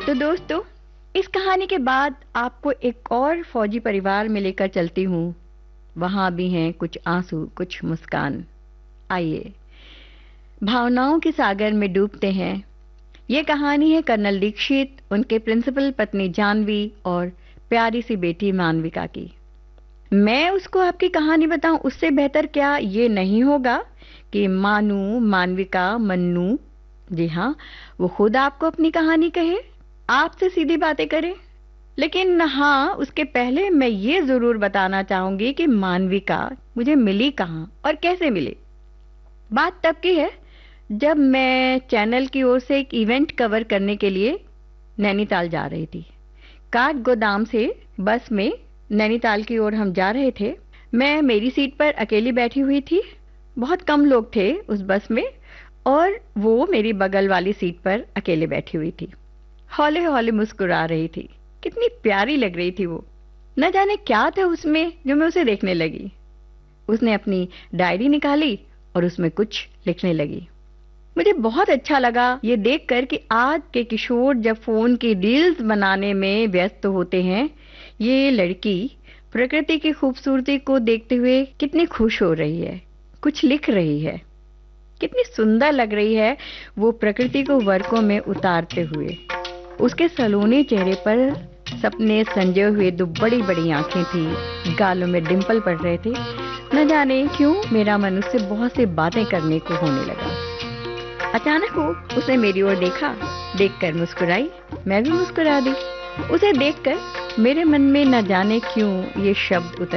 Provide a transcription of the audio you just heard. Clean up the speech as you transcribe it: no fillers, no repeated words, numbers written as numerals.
तो दोस्तों, इस कहानी के बाद आपको एक और फौजी परिवार में लेकर चलती हूँ। वहां भी हैं कुछ आंसू, कुछ मुस्कान। आइए भावनाओं के सागर में डूबते हैं। ये कहानी है कर्नल दीक्षित, उनके प्रिंसिपल पत्नी जानवी और प्यारी सी बेटी मानविका की। मैं उसको आपकी कहानी बताऊं उससे बेहतर क्या ये नहीं होगा कि मानू, मानविका, मन्नू, जी हाँ, वो खुद आपको अपनी कहानी कहे, आपसे सीधी बातें करे। लेकिन हाँ, उसके पहले मैं ये जरूर बताना चाहूंगी कि मानविका मुझे मिली कहाँ और कैसे मिली। बात तब की है जब मैं चैनल की ओर से एक इवेंट कवर करने के लिए नैनीताल जा रही थी। काठ गोदाम से बस में नैनीताल की ओर हम जा रहे थे। मैं मेरी सीट पर अकेली बैठी हुई थी। बहुत कम लोग थे उस बस में और वो मेरी बगल वाली सीट पर अकेले बैठी हुई थी। हौले हौले मुस्कुरा रही थी। कितनी प्यारी लग रही थी वो। न जाने क्या था उसमें जो मैं उसे देखने लगी। उसने अपनी डायरी निकाली और उसमें कुछ लिखने लगी। मुझे बहुत अच्छा लगा ये देखकर कि आज के किशोर जब फोन की रील्स बनाने में व्यस्त होते हैं, ये लड़की प्रकृति की खूबसूरती को देखते हुए कितनी खुश हो रही है, कुछ लिख रही है। कितनी सुंदर लग रही है वो प्रकृति को वर्कों में उतारते हुए। उसके सलोने चेहरे पर सपने संजोए हुए दो बड़ी बड़ी आंखें थी, गालों में डिंपल पड़ रहे थे। न जाने क्यों मेरा मन उससे बहुत सी बातें करने को होने लगा। अचानक वो उसने मेरी ओर देखा, देखकर मुस्कुराई। मैं भी मुस्कुरा दी। उसे देखकर मेरे मन में न जाने क्यों ये शब्द उतर